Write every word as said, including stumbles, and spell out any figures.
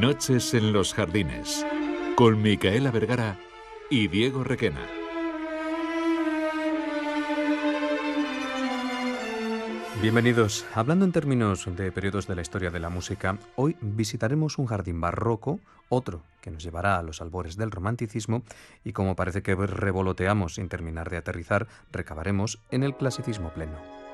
Noches en los Jardines, con Micaela Vergara y Diego Requena. Bienvenidos. Hablando en términos de periodos de la historia de la música, hoy visitaremos un jardín barroco, otro que nos llevará a los albores del romanticismo y, como parece que revoloteamos sin terminar de aterrizar, recabaremos en el clasicismo pleno.